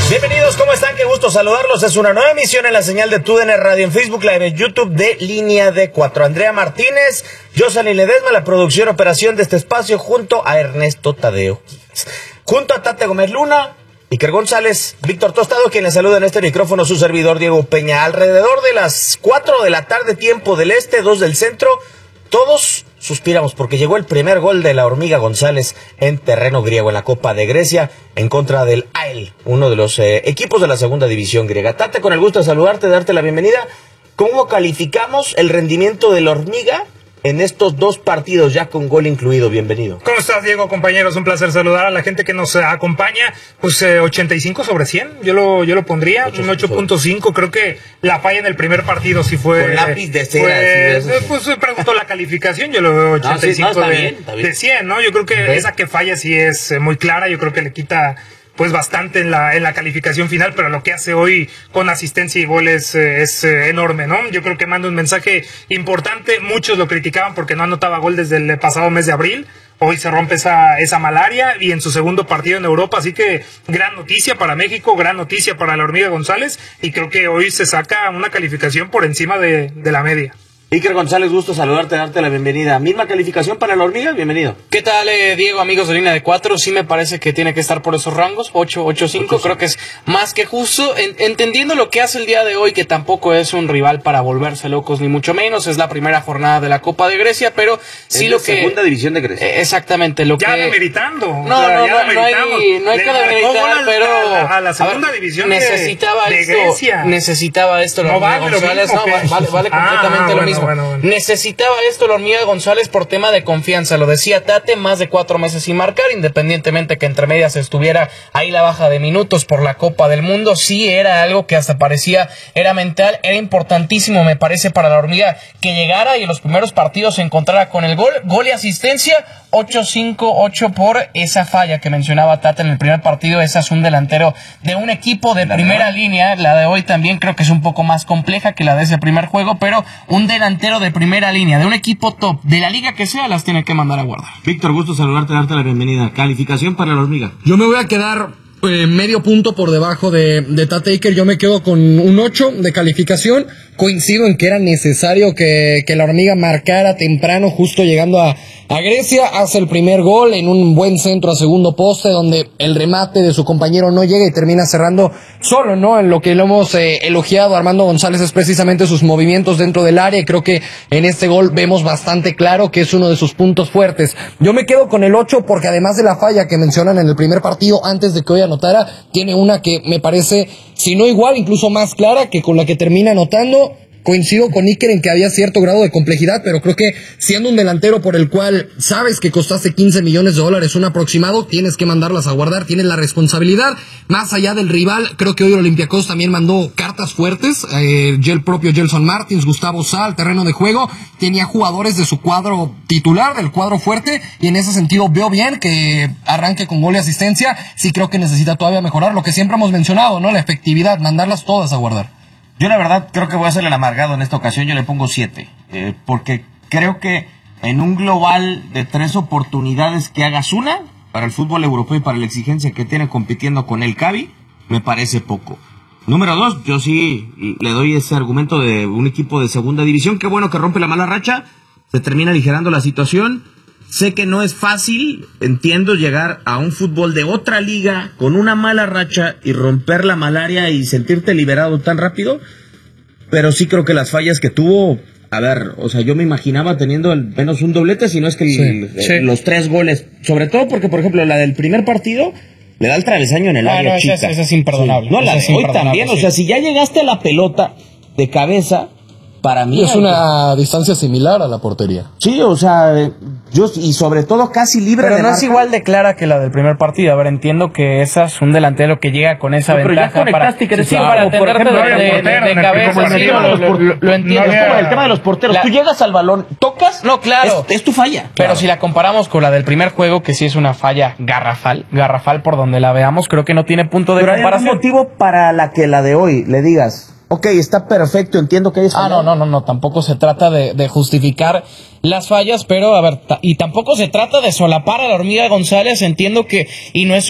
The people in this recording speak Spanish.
Bienvenidos, ¿cómo están? Qué gusto saludarlos. Es una nueva emisión en la señal de TUDN Radio en Facebook Live, en YouTube de Línea de 4. Andrea Martínez, Jocelyn Ledesma, la producción, operación de este espacio, junto a Ernesto Tadeo, junto a Tate Gómez Luna, Iker González, Víctor Tostado, quien les saluda en este micrófono, su servidor Diego Peña. Alrededor de las 4 de la tarde, tiempo del este, 2 del centro, todos suspiramos porque llegó el primer gol de la Hormiga González en terreno griego en la Copa de Grecia en contra del AEL, uno de los equipos de la segunda división griega. Tate, con el gusto de saludarte, darte la bienvenida. ¿Cómo calificamos el rendimiento de la Hormiga en estos dos partidos ya con gol incluido? Bienvenido. ¿Cómo estás, Diego, compañeros? Un placer saludar a la gente que nos acompaña. Pues 85 sobre 100, yo lo pondría, un 8.5. Creo que la falla en el primer partido sí fue... Con lápiz de cera. Pues preguntó la calificación, yo lo veo 85 de 100, ¿no? Yo creo que esa que falla sí es muy clara, yo creo que le quita pues bastante en la calificación final, pero lo que hace hoy con asistencia y goles es enorme, ¿no? Yo creo que manda un mensaje importante. Muchos lo criticaban porque no anotaba gol desde el pasado mes de abril. Hoy se rompe esa malaria y en su segundo partido en Europa, así que gran noticia para México, gran noticia para la Hormiga González, y creo que hoy se saca una calificación por encima de la media. Iker González, gusto saludarte, darte la bienvenida. ¿Misma calificación para la Hormiga? Bienvenido. ¿Qué tal, Diego, amigos de Línea de 4? Sí me parece que tiene que estar por esos rangos, 8, 8.5, creo que es más que justo, entendiendo lo que hace el día de hoy, que tampoco es un rival para volverse locos, ni mucho menos, es la primera jornada de la Copa de Grecia, pero sí es lo la que... segunda división de Grecia. Exactamente, lo ya que... demeritando. No hay que demeritar, pero... A la segunda división necesitaba de esto, Grecia. Necesitaba esto la No Hormiga vale González, lo mismo, vale completamente lo mismo. Bueno. Necesitaba esto la Hormiga González por tema de confianza, lo decía Tate, más de 4 meses sin marcar, independientemente que entre medias estuviera ahí la baja de minutos por la Copa del Mundo. Sí era algo que hasta parecía, era mental, era importantísimo, me parece, para la Hormiga que llegara y en los primeros partidos se encontrara con el gol y asistencia. 8-5, 8 por esa falla que mencionaba Tate en el primer partido. Ese es un delantero de un equipo de primera línea. La de hoy también creo que es un poco más compleja que la de ese primer juego, pero un delantero de primera línea, de un equipo top, de la liga que sea, las tiene que mandar a guardar. Víctor, gusto saludarte, darte la bienvenida. Calificación para la Hormiga. Yo me voy a quedar medio punto por debajo de Tate Iker. Yo me quedo con un 8 de calificación. Coincido en que era necesario que la Hormiga marcara temprano, justo llegando a Grecia. Hace el primer gol en un buen centro a segundo poste, donde el remate de su compañero no llega y termina cerrando solo, ¿no? En lo que lo hemos elogiado a Armando González es precisamente sus movimientos dentro del área, y creo que en este gol vemos bastante claro que es uno de sus puntos fuertes. Yo me quedo con el 8 porque además de la falla que mencionan en el primer partido, antes de que hoy anotara, tiene una que me parece, si no igual, incluso más clara que con la que termina anotando. Coincido con Iker en que había cierto grado de complejidad, pero creo que siendo un delantero por el cual sabes que costaste $15 millones, un aproximado, tienes que mandarlas a guardar, tienes la responsabilidad. Más allá del rival, creo que hoy el Olympiacos también mandó cartas fuertes. El propio Gelson Martins, Gustavo Sá, terreno de juego, tenía jugadores de su cuadro titular, del cuadro fuerte, y en ese sentido veo bien que arranque con gol y asistencia. Sí creo que necesita todavía mejorar lo que siempre hemos mencionado, ¿no? La efectividad, mandarlas todas a guardar. Yo la verdad creo que voy a hacerle el amargado en esta ocasión. Yo le pongo 7, porque creo que en un global de 3 oportunidades que hagas una para el fútbol europeo y para la exigencia que tiene compitiendo con el Cavi, me parece poco. Número 2, yo sí le doy ese argumento de un equipo de segunda división. Qué bueno que rompe la mala racha, se termina aligerando la situación. Sé que no es fácil, entiendo, llegar a un fútbol de otra liga con una mala racha y romper la malaria y sentirte liberado tan rápido, pero sí creo que las fallas que tuvo, a ver, o sea, yo me imaginaba teniendo al menos un doblete, si no es que los 3 goles, sobre todo porque, por ejemplo, la del primer partido le da el travesaño en el área chica. Esa es imperdonable. Sí. No, la de hoy también, o sea, si ya llegaste a la pelota de cabeza, para mí es una distancia similar a la portería. Sí, o sea, y sobre todo casi libre pero de no marca. es igual de clara que la del primer partido. A ver, entiendo que esa es un delantero que llega con esa ventaja. Pero ya conectaste, que sí, para por ejemplo, de cabeza. Sí, lo entiendo. Es como el tema de los porteros. Tú llegas al balón, tocas, no, claro, es tu falla. Pero claro. Si la comparamos con la del primer juego, que sí es una falla garrafal por donde la veamos, creo que no tiene punto de comparación. Pero hay un motivo para la que la de hoy le digas: ok, está perfecto, entiendo que hay esa... No, tampoco se trata de justificar las fallas, pero a ver, y tampoco se trata de solapar a la Hormiga González, entiendo que, y no es